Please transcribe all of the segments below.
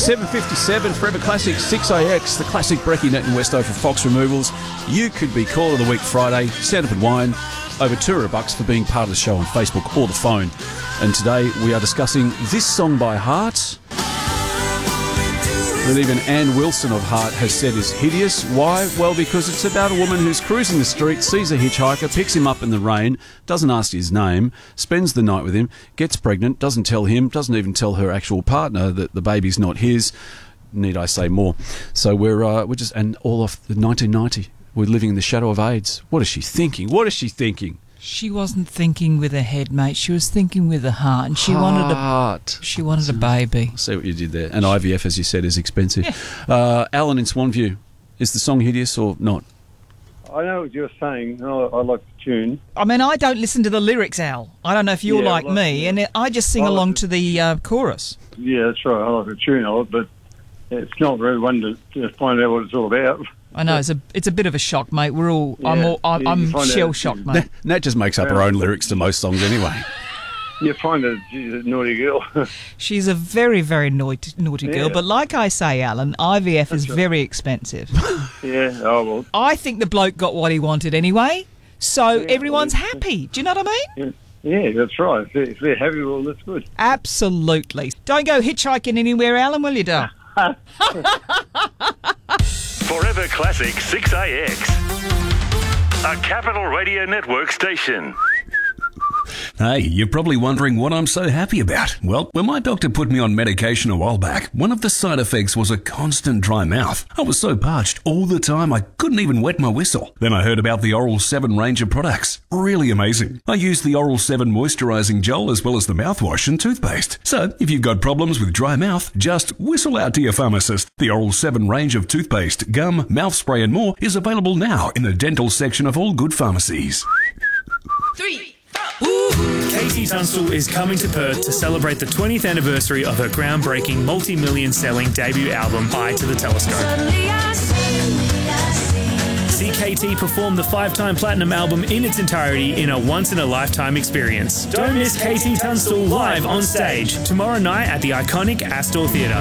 7:57, Forever Classic 6AX, the classic Brekkie Net and Westo for Fox Removals. You could be Call of the Week Friday, stand up and wine, over $200 for being part of the show on Facebook or the phone. And today we are discussing this song by Heart, that even Ann Wilson of Heart has said is hideous. Why? Well, because it's about a woman who's cruising the street, sees a hitchhiker, picks him up in the rain, doesn't ask his name, spends the night with him, gets pregnant, doesn't tell him, doesn't even tell her actual partner that the baby's not his. Need I say more? So we're just, and all off the 1990. We're living in the shadow of AIDS. What is she thinking? What is she thinking? She wasn't thinking with her head, mate. She was thinking with her heart, and she wanted a baby. See what you did there. And IVF, as you said, is expensive. Yeah. Alan in Swanview, is the song hideous or not? I know what you're saying. I like the tune. I mean, I don't listen to the lyrics, Al. I don't know if you're like me, and I just sing along to the chorus. Yeah, that's right. I like the tune of it, but it's not very one to find out what it's all about. I know, it's a bit of a shock, mate. We're all I'm shell shocked, mate. Nat just makes up her own lyrics to most songs anyway. You find that she's a naughty girl. She's a very, very naughty girl, but like I say, Alan, IVF is very expensive. Yeah, oh well. I think the bloke got what he wanted anyway, so everyone's happy. Do you know what I mean? Yeah, that's right. If they're happy, well, that's good. Absolutely. Don't go hitchhiking anywhere, Alan, will you, Dale? Forever Classic 6AX, a Capital Radio Network station. Hey, you're probably wondering what I'm so happy about. Well, when my doctor put me on medication a while back, one of the side effects was a constant dry mouth. I was so parched all the time I couldn't even wet my whistle. Then I heard about the Oral 7 range of products. Really amazing. I use the Oral 7 moisturising gel as well as the mouthwash and toothpaste. So, if you've got problems with dry mouth, just whistle out to your pharmacist. The Oral 7 range of toothpaste, gum, mouth spray and more is available now in the dental section of all good pharmacies. 3, 4. KT Tunstall is coming to Perth to celebrate the 20th anniversary of her groundbreaking multi-million selling debut album, Eye to the Telescope. See KT perform the 5-time platinum album in its entirety in a once-in-a-lifetime experience. Don't miss KT Tunstall live on stage tomorrow night at the iconic Astor Theatre.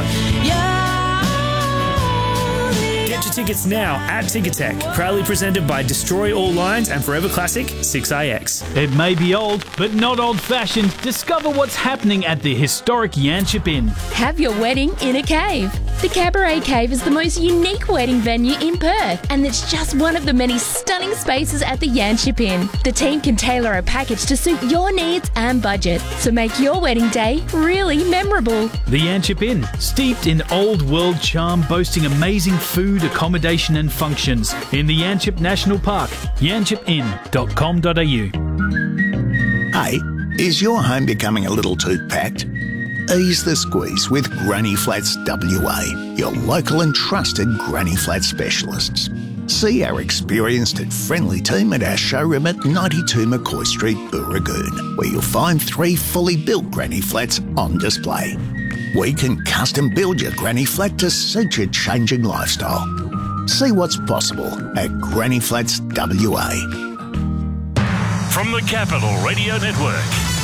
Get your tickets now at Ticketek. Proudly presented by Destroy All Lines and Forever Classic 6AX. It may be old, but not old-fashioned. Discover what's happening at the historic Yanchep Inn. Have your wedding in a cave. The Cabaret Cave is the most unique wedding venue in Perth, and it's just one of the many stunning spaces at the Yanchep Inn. The team can tailor a package to suit your needs and budget, so make your wedding day really memorable. The Yanchep Inn, steeped in old-world charm, boasting amazing food, accommodation and functions in the Yanchep National Park. yanchepinn.com.au. Hey, is your home becoming a little too packed? Ease the squeeze with Granny Flats WA, your local and trusted Granny Flat specialists. See our experienced and friendly team at our showroom at 92 McCoy Street, Booragoon, where you'll find 3 fully built Granny Flats on display. We can custom build your Granny Flat to suit your changing lifestyle. See what's possible at Granny Flats WA. From the Capital Radio Network,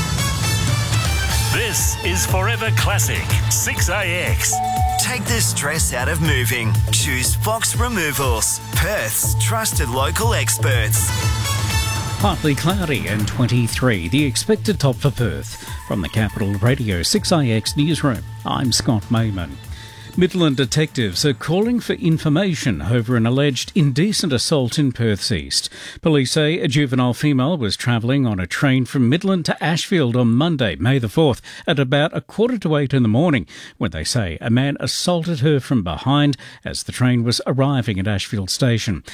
this is Forever Classic 6AX. Take the stress out of moving. Choose Fox Removals, Perth's trusted local experts. Partly cloudy and 23, the expected top for Perth. From the Capital Radio 6AX Newsroom, I'm Scott Mayman. Midland detectives are calling for information over an alleged indecent assault in Perth's east. Police say a juvenile female was travelling on a train from Midland to Ashfield on Monday, May the 4th, at about 7:45 in the morning, when they say a man assaulted her from behind as the train was arriving at Ashfield Station.